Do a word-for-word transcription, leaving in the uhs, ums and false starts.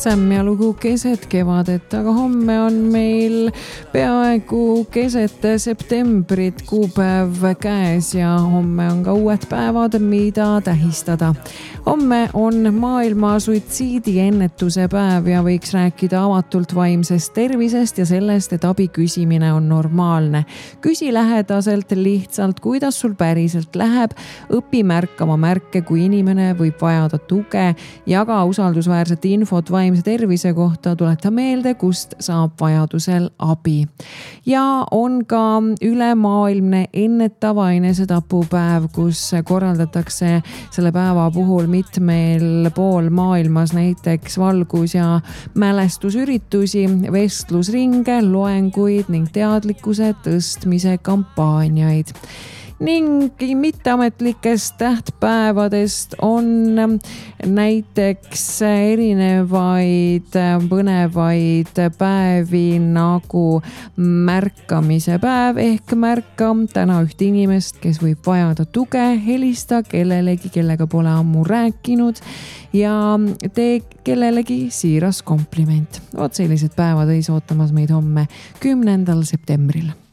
Sämm ja lugu keset kevadet, aga homme on meil peaaegu keset septembrit kuupäev käes ja homme on ka uued päevad, mida tähistada. Homme on maailma suitsiidiennetuse päev ja võiks rääkida avatult vaimsest tervisest ja sellest, et abi küsimine on normaalne. Küsi lähedaselt lihtsalt, kuidas sul päriselt läheb, õpi märkama märke, kui inimene võib vajada tuge, jaga usaldusväärset infot vaimse tervise kohta, tuleta meelde, kust saab vajadusel abi. Ja on ka ülemaailmne ennetava enesetapupäev, kus korraldatakse selle päeva puhul mitmel pool maailmas näiteks valgus- ja mälestusüritusi, vestlusringe, loenguid ning teadlikkuse tõstmise kampaaniaid. Ning mitteametlikest tähtpäevadest on näiteks erinevaid põnevaid päevi nagu märkamise päev ehk märka täna üht inimest, kes võib vajada tuge, helista kellelegi, kellega pole ammu rääkinud ja tee kellelegi siiras kompliment. Oot sellised päevad õis ootamas meid homme kümnendal septembril.